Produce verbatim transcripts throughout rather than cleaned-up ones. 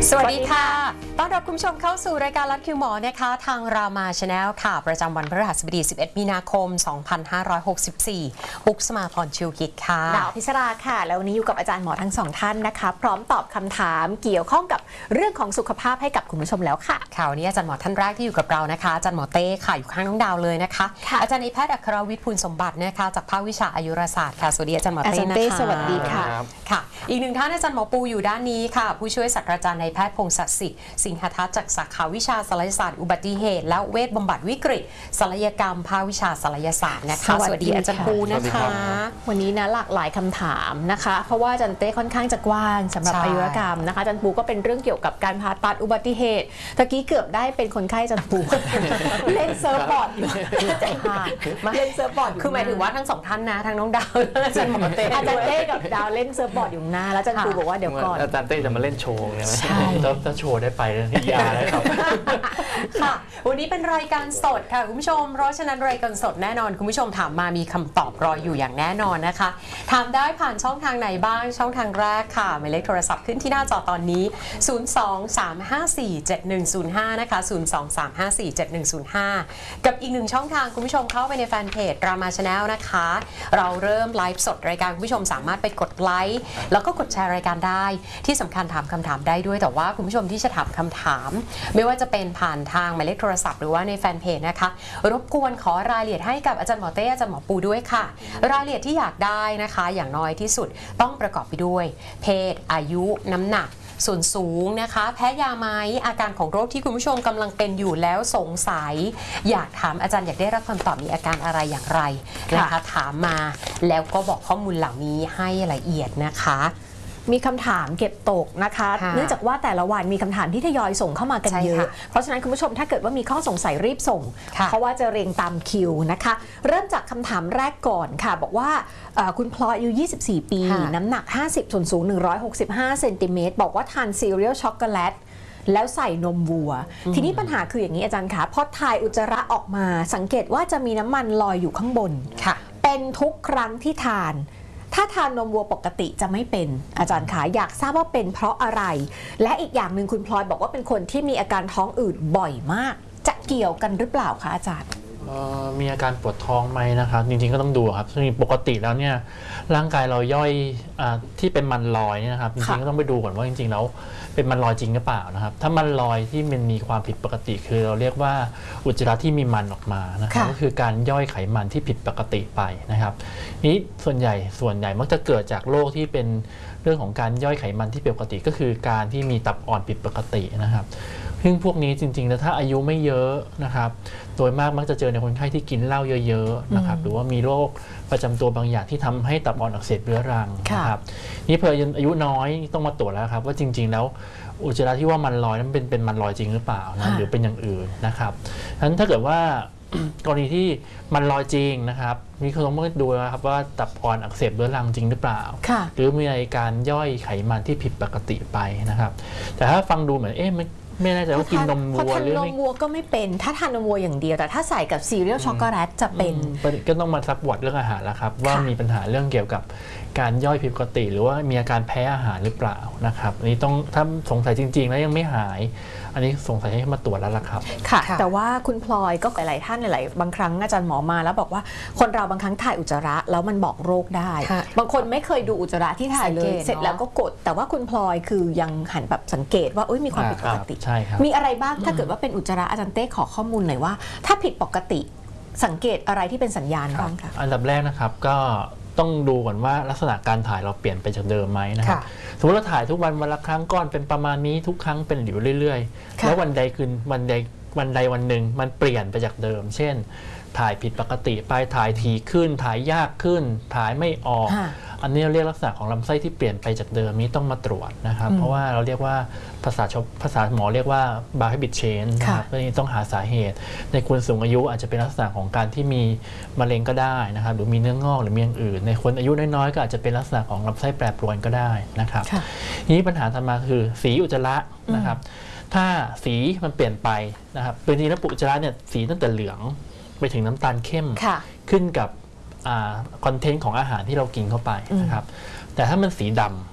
สวัสดีค่ะต้อนรับคุณผู้ชมเข้าสู่รายการลัดคิวหมอนะคะทางรามาชาแนลค่ะประจำวันพฤหัสบดีสิบเอ็ดมีนาคมสองพันห้าร้อยหกสิบสี่ปุ๊กสมาพรชิวกิจค่ะดาวพิชราค่ะแล้ววันนี้อยู่กับอาจารย์หมอทั้งสองท่านนะคะพร้อมตอบคำถามเกี่ยวข้องกับเรื่องของสุขภาพให้กับคุณผู้ชมแล้วค่ะค่ะวันนี้อาจารย์หมอท่านแรกที่อยู่กับเรานะคะอาจารย์หมอเต้ค่ะอยู่ข้างน้องดาวเลยนะคะอาจารย์นายแพทย์อัครวิทย์ภูลสมบัตินะคะจากภาควิชาอายุรศาสตร์ค่ะสวัสดีอาจารย์หมอเต้นะคะสวัสดีค่ะค่ะอีกหนึ่งท่านอาจารย์หมอปูอยู่ด้านนี้ค่ะผู้ช่วยศาสตราจารย์นายแพทย์พงศ์ศักดิ์สิทธิ์สิงหทัศน์จากสาขาวิชาศัลยศาสตร์อุบัติเหตุและเวชบำบัดวิกฤตศัลยกรรมภาควิชาศัลยศาสตร์นะคะสวัสดีอาจารย์ปูนะคะวันนี้นะหลากหลายคำถามนะคะเพราะว่าอาจารย์เต้ค่อนข้างจะกว้างสำหรับอายุรกรรมนะคะอาจารย์ปูก็เป็นเรื่องเกี่ยวกับการผ่าตัดอุบัติเหตุตะกี้เกือบได้เป็นคนไข้อาจารย์ปูเล่นเซิร์ฟบอร์ดอยู่ใจขาดมาเล่นเซิร์ฟบอร์ดคือหมายถึงว่าทั้งสองท่านนะทั้งน้องดาวอาจารย์หมอเต้อาจารย์เต้กับดาวเล่นเซิร์ฟบอร์ดอยู่หน้าแล้วอาจารย์ปูบอกว่าเดี๋ยวก่อนอาจารย์เต้จะมาเล่นโชว์ใช่ไหมถ้าโชว์ได้ไปนี่ยาแล้วครับค่ะวันนี้เป็นรายการสดค่ะคุณผู้ชมเพราะฉะนั้นรายการสดแน่นอนคุณผู้ชมถามมามีคำตอบรออยู่อย่างแน่นอนนะคะถามได้ผ่านช่องทางไหนบ้างช่องทางแรกค่ะหมายเลขโทรศัพท์ขึ้นที่หน้าจอตอนนี้ศูนย์ สอง สาม ห้า สี่ เจ็ด หนึ่ง ศูนย์ ห้านะคะศูนย์ สอง สาม ห้า สี่ เจ็ด หนึ่ง ศูนย์ ห้ากับอีกหนึ่งช่องทางคุณผู้ชมเข้าไปในแฟนเพจรามาชาแนลนะคะเราเริ่มไลฟ์สดรายการคุณผู้ชมสามารถไปกดไลค์แล้วก็กดแชร์รายการได้ที่สำคัญถามคำถามได้ด้วยแต่ว่าคุณผู้ชมที่จะถามคำถามไม่ว่าจะเป็นผ่านทางหมายเลขโทรศัพท์หรือว่าในแฟนเพจนะคะรบกวนขอรายละเอียดให้กับอาจารย์หมอเต้อาจารย์หมอปูด้วยค่ะรายละเอียดที่อยากได้นะคะอย่างน้อยที่สุดต้องประกอบไปด้วยเพศอายุน้ำหนักส่วนสูงนะคะแพ้ยาไหมอาการของโรคที่คุณผู้ชมกำลังเป็นอยู่แล้วสงสัยอยากถามอาจารย์อยากได้รับคำตอบมีอาการอะไรอย่างไรนะคะถามมาแล้วก็บอกข้อมูลเหล่านี้ให้ละเอียดนะคะมีคำถามเก็บตกนะคะเนื่องจากว่าแต่ละวันมีคำถามที่ทยอยส่งเข้ามากันเยอะเพราะฉะนั้นคุณผู้ชมถ้าเกิดว่ามีข้อสงสัยรีบส่งเพราะว่าจะเรียงตามคิวนะคะเริ่มจากคำถามแรกก่อนค่ะบอกว่าคุณพลอยอายุยี่สิบสี่ปีน้ำหนักห้าสิบส่วนสูงหนึ่งร้อยหกสิบห้าเซนติเมตรบอกว่าทานซีเรียลช็อกโกแลตแล้วใส่นมวัวทีนี้ปัญหาคืออย่างนี้อาจารย์คะพอถ่ายอุจจาระออกมาสังเกตว่าจะมีน้ำมันลอยอยู่ข้างบนเป็นทุกครั้งที่ทานถ้าทานนมวัวปกติจะไม่เป็นอาจารย์คะอยากทราบว่าเป็นเพราะอะไรและอีกอย่างหนึ่งคุณพลอยบอกว่าเป็นคนที่มีอาการท้องอืดบ่อยมากจะเกี่ยวกันหรือเปล่าคะอาจารย์มีอาการปวดท้องไหมนะครับจริงๆก็ต้องดูครับซึ่งปกติแล้วเนี่ยร่างกายเราย่อยอที่เป็นมันลอยเนี่ยนะครับจริงๆก็ต้องไปดูก่อนว่าจริงๆแล้วเป็นมันลอยจริงหรือเปล่านะครับถ้ามันลอยที่มันมีความผิดปกติคือเราเรียกว่าอุจจาระที่มีมันออกมานะครับก็คือการย่อยไขมันที่ผิดปกติไปนะครับนี้ส่วนใหญ่ส่วนใหญ่มักจะเกิดจากโรคที่เป็นเรื่องของการย่อยไขมันที่ผิดปกติก็คือการที่มีตับอ่อนผิดปกตินะครับซึ่งพวกนี้จริงๆแล้วถ้าอายุไม่เยอะนะครับโดยมากมักจะเจอในคนไข้ที่กินเหล้าเยอะๆนะครับหรือว่ามีโรคประจำตัวบางอย่างที่ทำให้ตับอ่อนอักเสบเรื้อรังนะครับนี่เพออายุน้อยต้องมาตรวจแล้วครับว่าจริงๆแล้วอุจจาระที่ว่ามันลอยนั้นเป็นเป็นมันลอยจริงหรือเปล่านะหรือเป็นอย่างอื่นนะครับฉะนั้นถ้าเกิดว่ากรณีที่มันลอยจริงนะครับมีคนต้องมาดูนะครับว่าตับอ่อนอักเสบเรื้อรังจริงหรือเปล่าหรือมีอาการย่อยไขมันที่ผิดปกติไปนะครับแต่ถ้าฟังดูเหมือนเอ๊ะไม่แน่ใจว่ากินนมวัวหรือไม่นมวัวก็ไม่เป็นถ้าทานนมวัวอย่างเดียวแต่ถ้าใส่กับซีเรียลช็อกโกแลตจะเป็นก็ต้องมาซักประวัติเรื่องอาหารแล้วครับว่ามีปัญหาเรื่องเกี่ยวกับการย่อยผิดปกติหรือว่ามีอาการแพ้อาหารหรือเปล่านะครับอันนี้ต้องถ้าสงสัยจริงๆแล้วยังไม่หายอันนี้สงสัยให้มาตรวจแล้วล่ะครับค่ะแต่ว่าคุณพลอยก็หลายๆท่านหลายบางครั้งอาจารย์หมอมาแล้วบอกว่าคนเราบางครั้งถ่ายอุจจาระแล้วมันบอกโรคได้บางคนไม่เคยดูอุจจาระที่ถ่ายเลยเสร็จแล้วก็กดแต่ว่าคุณพลอยคือยังหันแบบสังเกตว่าเอ้ยมีความผิดปกติมีอะไรบ้างถ้าเกิดว่าเป็นอุจจาระอาจารย์เต้ขอข้อมูลหน่อยว่าถ้าผิดปกติสังเกตอะไรที่เป็นสัญญาณบ้างคะอันดับแรกนะครับก็ต้องดูก่อนว่าลักษณะการถ่ายเราเปลี่ยนไปจากเดิมไหมนะครับสมมติเราถ่ายทุกวันวันละครั้งก้อนเป็นประมาณนี้ทุกครั้งเป็นอยู่เรื่อยๆแล้ววันใดคืนวันใดวันใดวันหนึ่งมันเปลี่ยนไปจากเดิมเช่นถ่ายผิดปกติไปถ่ายถี่ขึ้นถ่ายยากขึ้นถ่ายไม่ออกอันนี้เราเรียกลักษณะของลำไส้ที่เปลี่ยนไปจากเดิมนี้ต้องมาตรวจนะครับเพราะว่าเราเรียกว่าภาษาภาษาหมอเรียกว่า bowel habit change นะครับก็นี้ต้องหาสาเหตุในคนสูงอายุอาจจะเป็นลักษณะของการที่มีมะเร็งก็ได้นะครับหรือมีเนื้องอกหรือมีอย่างอื่นในคนอายุน้อยๆก็อาจจะเป็นลักษณะของลำไส้แปรปรวนก็ได้นะครับทีนี้ปัญหาถัดมาคือสีอุจจาระนะครับถ้าสีมันเปลี่ยนไปนะครับเป็นจริงแล้วอุจจาระเนี่ยสีตั้งแต่เหลืองไปถึงน้ำตาลเข้มขึ้นกับคอนเทนต์ของอาหารที่เรากินเข้าไปนะครับแต่ถ้ามันสีดำ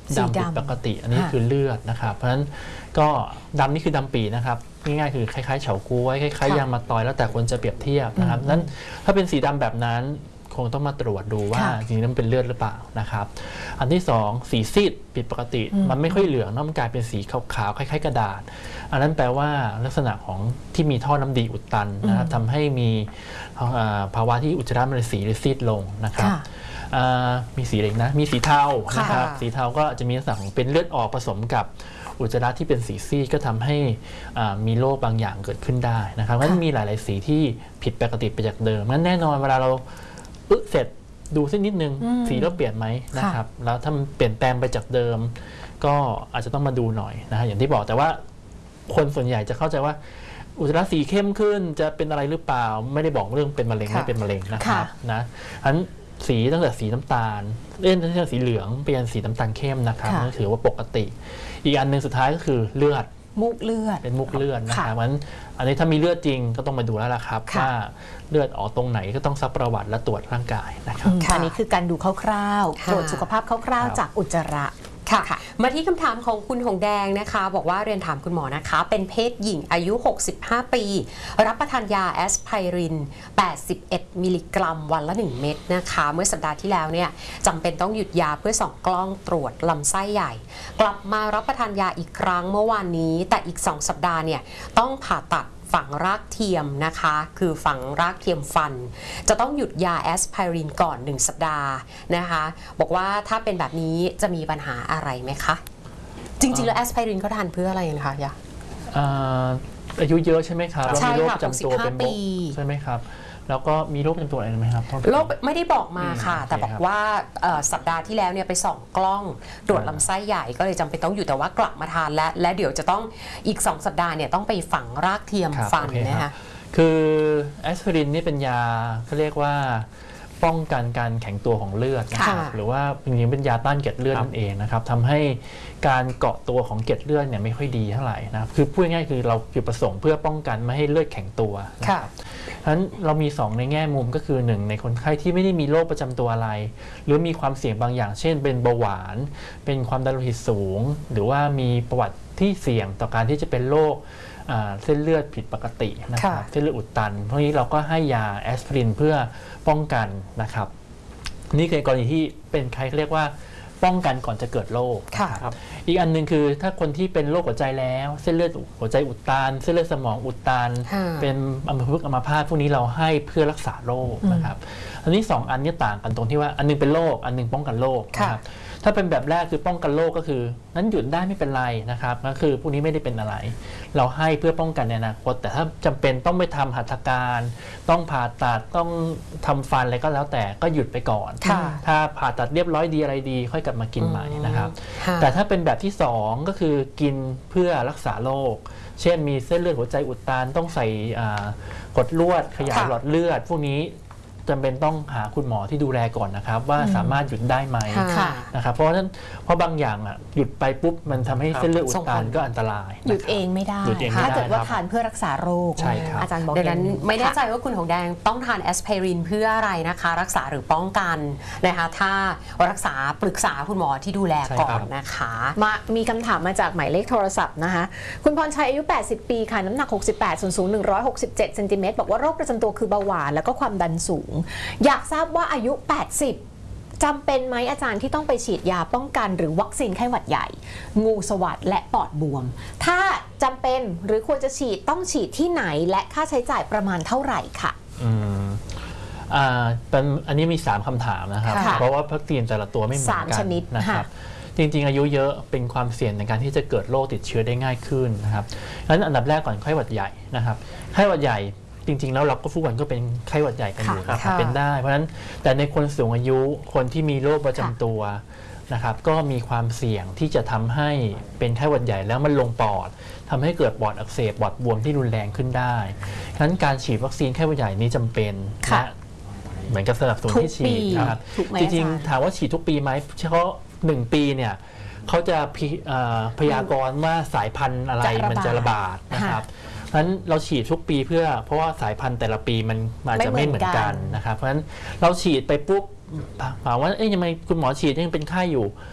ดำผิดปกติอันนี้คือเลือดนะครับเพราะฉะนั้นก็ดำนี่คือดำปีนะครับง่ายๆคือคล้ายๆเฉาก๊วยคล้ายๆยางมะตอยแล้วแต่คนจะเปรียบเทียบนะครับนั้นถ้าเป็นสีดำแบบนั้นคงต้องมาตรวจดูว่าจริงๆมันเป็นเลือดหรือเปล่านะครับอันที่สองสีซีดผิดปกติมันไม่ค่อยเหลืองมันกลายเป็นสีขาวๆคล้ายๆกระดาษอันนั้นแปลว่าลักษณะของที่มีท่อน้ำดีอุดตันนะครับทำให้มีภาวะที่อุจจาระมันสีหรือซีดลงนะครับมีสีอะไรนะมีสีเทานะครับสีเทาก็จะมีลักษณะของเป็นเลือดออกผสมกับอุจจาระที่เป็นสีซีดก็ทำให้มีโรคบางอย่างเกิดขึ้นได้นะครับเพราะฉะนั้นมีหลายๆสีที่ผิดปกติไปจากเดิมงั้นแน่นอนเวลาเราอึเสร็จดูสักนิดนึงสีเราเปลี่ยนไหมนะครับแล้วถ้ามันเปลี่ยนแปลงไปจากเดิมก็อาจจะต้องมาดูหน่อยนะฮะอย่างที่บอกแต่ว่าคนส่วนใหญ่จะเข้าใจว่าอุจจาระสีเข้มขึ้นจะเป็นอะไรหรือเปล่าไม่ได้บอกเรื่องเป็นมะเร็งไม่เป็นมะเร็งนะครับนะอันสีตั้งแต่สีน้ำตาลเล่นตั้งแต่สีเหลืองเป็นสีน้ำตาลเข้มนะครับนั่นถือว่าปกติอีกอันหนึ่งสุดท้ายก็คือเลือดมูกเลือดเป็นมูกเลือดนะครับมันอันนี้ถ้ามีเลือดจริงก็ต้องมาดูแล้วล่ะครับว่าเลือดออกตรงไหนก็ต้องซักประวัติและตรวจร่างกายนะครับอันนี้คือการดูคร่าวๆตรวจสุขภาพคร่าวๆจากอุจจาระค่ะมาที่คำถามของคุณหงแดงนะคะบอกว่าเรียนถามคุณหมอนะคะเป็นเพศหญิงอายุหกสิบห้าปีรับประทานยาแอสไพรินแปดสิบเอ็ดมิลลิกรัมวันละหนึ่งเม็ดนะคะเมื่อสัปดาห์ที่แล้วเนี่ยจำเป็นต้องหยุดยาเพื่อส่องกล้องตรวจลำไส้ใหญ่กลับมารับประทานยาอีกครั้งเมื่อวานนี้แต่อีกสองสัปดาห์เนี่ยต้องผ่าตัดฝังรากเทียมนะคะคือฝังรากเทียมฟันจะต้องหยุดยาแอสไพรินก่อนหนึ่งสัปดาห์นะคะบอกว่าถ้าเป็นแบบนี้จะมีปัญหาอะไรไหมคะจริงๆแล้วแอสไพรินเขาทานเพื่ออะไรนะคะยาอายุเยอะใช่ไหมครับใช่มีโรคค่ะประจำตัวเป็นโรคใช่ไหมครับแล้วก็มีโรคประจำตัวอะไรไหมครับโรคไม่ได้บอกมาค่ะแต่บอกว่าสัปดาห์ที่แล้วเนี่ยไปส่องกล้องตรวจลำไส้ใหญ่ก็เลยจำเป็นต้องอยู่แต่ว่ากลับมาทานและและเดี๋ยวจะต้องอีกสองสัปดาห์เนี่ยต้องไปฝังรากเทียมฟันนะคะคือแอสไพรินนี่เป็นยาเขาเรียกว่าป้องกันการแข็งตัวของเลือดนะครับหรือว่าจริงๆเป็นยาต้านเกล็ดเลือดนั่นเองนะครับทำให้การเกาะตัวของเกล็ดเลือดเนี่ยไม่ค่อยดีเท่าไหร่นะครับคือพูดง่ายๆคือเราจุดประสงค์เพื่อป้องกันไม่ให้เลือดแข็งตัวนะครับฉะนั้นเรามีสองในแง่มุมก็คือหนึ่งในคนไข้ที่ไม่ได้มีโรคประจำตัวอะไรหรือมีความเสี่ยงบางอย่างเช่นเป็นเบาหวานเป็นความดันโลหิตสูงหรือว่ามีประวัติที่เสี่ยงต่อการที่จะเป็นโรคเส้นเลือดผิดปกตินะครับเส้นเลือดอุดตันเพราะนี้เราก็ให้ยาแอสไพรินเพื่อป้องกันนะครับนี่คือกรณีที่เป็นใครเรียกว่าป้องกันก่อนจะเกิดโรคครับอีกอันหนึ่งคือถ้าคนที่เป็นโรคหัวใจแล้วเส้นเลือดหัวใจอุดตันเส้นเลือดสมองอุดตันเป็นอัมพฤกษ์อัมพาตพวกนี้เราให้เพื่อรักษาโรคนะครับอันนี้สองอันนี้ต่างกันตรงที่ว่าอันนึงเป็นโรคอันนึงป้องกันโรคนะครับถ้าเป็นแบบแรกคือป้องกันโรคก็คือนั้นหยุดได้ไม่เป็นไรนะครับก็คือพวกนี้ไม่ได้เป็นอะไรเราให้เพื่อป้องกันในอนาคตแต่ถ้าจำเป็นต้องไปทำหัตถการต้องผ่าตัดต้องทำฟันอะไรก็แล้วแต่ก็หยุดไปก่อนถ้าผ่าตัดเรียบร้อยดีอะไรดีค่อยกลับมากินใหม่นะครับแต่ถ้าเป็นแบบที่สองก็คือกินเพื่อรักษาโรคเช่นมีเส้นเลือดหัวใจอุดตันต้องใส่กดลวดขยายหลอดเลือดพวกนี้จำเป็นต้องหาคุณหมอที่ดูแลก่อนนะครับว่าสามารถหยุดได้ไหมนะครับเพราะฉะนั้นเพราะบางอย่างอ่ะหยุดไปปุ๊บมันทำให้เส้นเลือดอุดตันก็อันตรายหยุดเองไม่ได้ถ้าเกิดว่าทานเพื่อรักษาโรคอาจารย์บอกดังนั้นไม่แน่ใจว่าคุณหงแดงต้องทานแอสไพรินเพื่ออะไรนะคะรักษาหรือป้องกันนะคะถ้ารักษาปรึกษาคุณหมอที่ดูแลก่อนนะคะมามีคำถามมาจากหมายเลขโทรศัพท์นะคะคุณพรชัยอายุแปดสิบปีค่ะน้ำหนักหกสิบแปดส่วนสูงหนึ่งร้อยหกสิบเจ็ดเซนติเมตรบอกว่าโรคประจำตัวคือเบาหวานแล้วก็ความดันสูงอยากทราบว่าอายุแปดสิบจำเป็นไหมอาจารย์ที่ต้องไปฉีดยาป้องกันหรือวัคซีนไข้หวัดใหญ่งูสวัสดและปอดบวมถ้าจำเป็นหรือควรจะฉีดต้องฉีดที่ไหนและค่าใช้จ่ายประมาณเท่าไหร่ค่ะอืมอ่าเป็นอันนี้มีสามคำถามนะครับเพราะว่าวัคซีนแต่ละตัวไม่เหมือนกันนะครับจริงๆอายุเยอะเป็นความเสี่ยงในการที่จะเกิดโรคติดเชื้อได้ง่ายขึ้นนะครับดังนั้นอันดับแรกก่อนไข้หวัดใหญ่นะครับไข้หวัดใหญ่จริงๆแล้วเราก็ทุกวันก็เป็นไข้หวัดใหญ่กันอยู่นะครับเป็นได้เพราะฉะนั้นแต่ในคนสูงอายุคนที่มีโรคประจำตัวนะครับก็มีความเสี่ยงที่จะทำให้เป็นไข้หวัดใหญ่แล้วมันลงปอดทำให้เกิดปอดอักเสบปอดบวมที่รุนแรงขึ้นได้ฉะนั้นการฉีดวัคซีนไข้หวัดใหญ่นี้จำเป็นและเหมือนกับสนับสนุนให้ฉีดนะครับจริงๆถามว่าฉีดทุกปีไหมเฉพาะหนึ่งปีเนี่ยเขาจะพยากรณ์ว่าสายพันธุ์อะไรมันจะระบาดนะครับเพราะฉะนั้นเราฉีดทุกปีเพื่อเพราะว่าสายพันธุ์แต่ละปีมันอาจจะไม่เหมือนกันนะครับเพราะฉะนั้นเราฉีดไปปุ๊บถามว่าเอ้ยยังไงคุณหมอฉีดยังเป็นไข้อยู่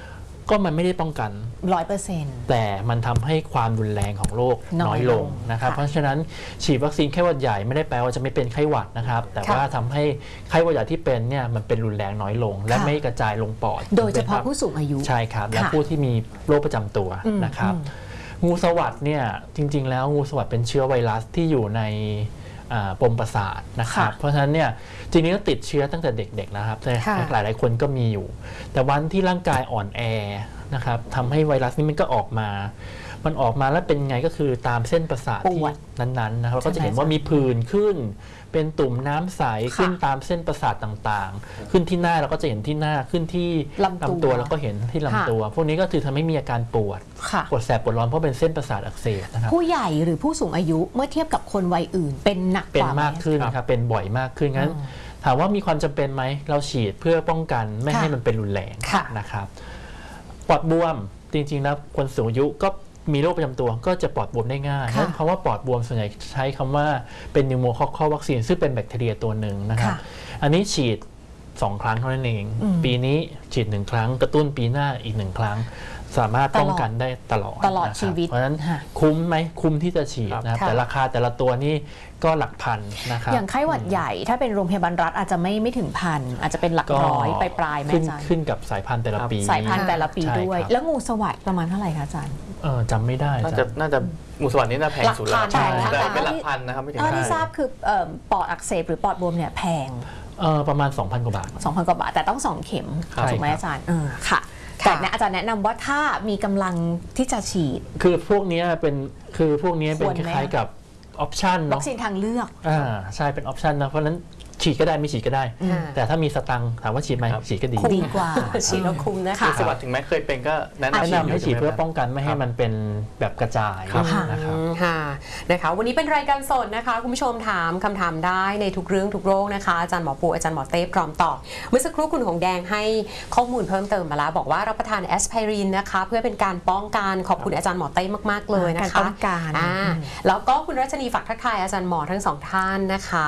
ก็มันไม่ได้ป้องกันร้อยเปอร์เซ็นต์แต่มันทำให้ความรุนแรงของโรคน้น้ออย ยลลงงนะครับค่ะเพราะฉะนั้นฉีดวัคซีนไข้หวัดใหญ่ไม่ได้แปลว่าจะไม่เป็นไข้หวัดนะครับ แต่ค่ะว่าทำให้ไข้หวัดใหญ่ที่เป็นเนี่ยมันเป็นรุนแรงน้อยลง และค่ะไม่กระจายลงปอดโดยเฉพาะผู้สูงอายุใช่ครับและค่ะผู้ที่มีโรคประจำตัวอืมนะครับอืมงูสวัสด์เนี่ยจริงๆ แล้วงูสวัสด์เป็นเชื้อไวรัสที่อยู่ในอ่าปมประสาทนะครับค่ะเพราะฉะนั้นเนี่ยจริงๆก็ติดเชื้อตั้งแต่เด็กๆนะครับแต่ค่ะหลายๆคนก็มีอยู่ แต่วันที่ร่างกายอ่อนแอนะครับทำให้ไวรัสนี้มันก็ออกมา มันออกมาแล้วเป็นไงก็คือตามเส้นประสาทปที่วดนั้นๆนะครับเราก็จะเห็นใช่ไหมว่ามีผื่นขึ้น เป็นตุ่มน้ำใสค่ะขึ้นตามเส้นประสาทต่างๆ ขึ้นที่หน้าเราก็จะเห็นที่หน้าขึ้นที่ลำตัวแล้วก็เห็นที่ลำตัว พวกนี้ก็คือทำให้มีอาการปวดค่ะปวดแสบปวดร้อนเพราะเป็นเส้นประสาทอักเสบนะครับผู้ใหญ่หรือผู้สูงอายุเมื่อเทียบกับคนวัยอื่น เป็นหนักเป็กนว่าไหมากขึ้นครับเป็นบ่อยมากขึ้นงั้น ถามว่ามีความจำเป็นไหมเราฉีดเพื่อป้องกันไม่ค่ะให้มันเป็นรุนแรงค่ะนะครับปอดบวมจริงๆแล้วคนสูงอายุก็มีโรคประจำตัวก็จะปอดบวมได้ง่ายค่ะงั้นคำว่าปอดบวมส่วนใหญ่ใช้คำว่าเป็นนิวโมคอคคอลวัคซีนซึ่งเป็นแบคทีเรียตัวหนึ่งนะครับค่ะอันนี้ฉีดสองครั้งเท่านั้นเองอืมปีนี้ฉีดหนึ่งครั้งกระตุ้นปีหน้าอีกหนึ่งครั้ง สามารถป้องกันได้ตลอดตลอดนะครับชีวิตเพราะฉะนั้นค่ะคุ้มไหมคุ้มที่จะฉีดนะครับค่ะแต่ราคาแต่ละตัวนี่ก็หลักพันนะครับอย่างไข้หวัดใหญ่ถ้าเป็นโรงพยาบาลรัฐอาจจะไม่ไม่ถึงพันอาจจะเป็นหลักร้อยไปปลายๆไหมขึ้นอาจารย์ขึ้นกับสายพันธุ์แต่ละปีสายพันธุ์แต่ละปีใช่ด้วยครับแล้วงูสวัสด์ประมาณเท่าไหร่คะอาจารย์เออจำไม่ได้น่าจ้ะจะน่าจะงูสวัสด์นี่น่าแพงสุดแล้วหลักพันครับใช่แต่เป็นแต่หลักพันนะครับไม่ถึงเท่าที่พันทราบคือเอิ่มปอดอักเสบหรือปอดบวมเนี่ยแพงเออประมาณ สองพัน กว่าบาทสองพัน กว่าบาท แต่ต้องสองเข็มครับถูกไหมใช่ครับอาจารย์เออค่ะค่ะแต่เนี่ยอาจารย์แนะนำว่าถ้ามีกำลังที่จะฉีดคือพวกเนี้ยเป็นคือพวกเนี้ยเป็นควรคไหมล้ายๆกับออปชันวัเนาะคซีนทางเลือกอ่าใช่เป็นออปชันนะเพราะฉะนั้นฉีดก็ได้ไม่ฉีดก็ได้อ่าแต่ถ้ามีสตังค์ถามว่าฉีดไหมครับฉีดก็ดีดีกว่าฉีดแล้วคุ้มนะค่ะคะงูสวัสด์ถึงแม้เคยเป็นก็แนะแนะนำนำให้ฉีดยู่เพื่อใช่ไหมป้องกันไม่ให้มันเป็นแบบกระจายครับนะครับอืมค่ะนะคะวันนี้เป็นรายการสดนะคะคุณผู้ชมถามคำถามได้ในทุกเรื่องทุกโรคนะคะอาจารย์หมอปูอาจารย์หมอเต้พร้อมตอบเมื่อสักครู่คุณหงแดงให้ข้อมูลเพิ่มเติมมาแล้วบอกว่ารับประทานแอสไพรินนะคะเพื่อเป็นการป้องกันขอบคุณอาจารย์หมอเต้มากๆเลยนะคะการป้องกันอ่าแล้วก็คุณรัชนีฝากทักทายอาจารย์หมอทั้งสองท่านนะคะ